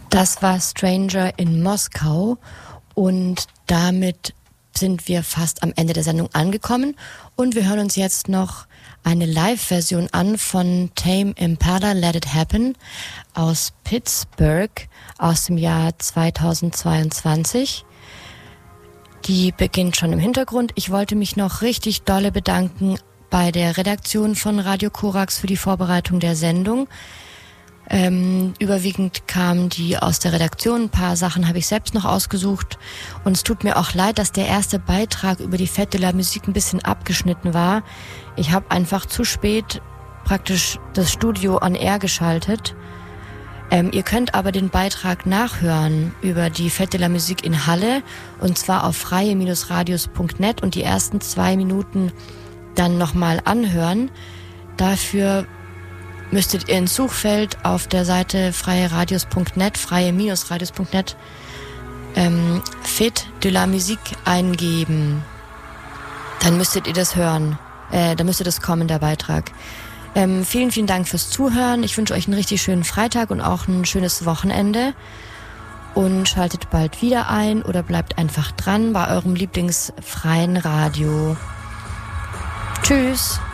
Das war Stranger in Moskau und damit sind wir fast am Ende der Sendung angekommen und wir hören uns jetzt noch eine Live-Version an von Tame Impala Let It Happen aus Pittsburgh aus dem Jahr 2022. Die beginnt schon im Hintergrund. Ich wollte mich noch richtig dolle bedanken bei der Redaktion von Radio Korax für die Vorbereitung der Sendung. Überwiegend kamen die aus der Redaktion, ein paar Sachen habe ich selbst noch ausgesucht und es tut mir auch leid, dass der erste Beitrag über die Fête de la Musique ein bisschen abgeschnitten war. Ich habe einfach zu spät praktisch das Studio on Air geschaltet. Ihr könnt aber den Beitrag nachhören über die Fête de la Musique in Halle und zwar auf freie-radios.net und die ersten 2 Minuten dann nochmal anhören. Dafür müsstet ihr ins Suchfeld auf der Seite freie-radios.net Fête de la Musique eingeben. Dann müsstet ihr das hören. Dann müsste das kommen, der Beitrag. Vielen, vielen Dank fürs Zuhören. Ich wünsche euch einen richtig schönen Freitag und auch ein schönes Wochenende. Und schaltet bald wieder ein oder bleibt einfach dran bei eurem lieblingsfreien Radio. Tschüss.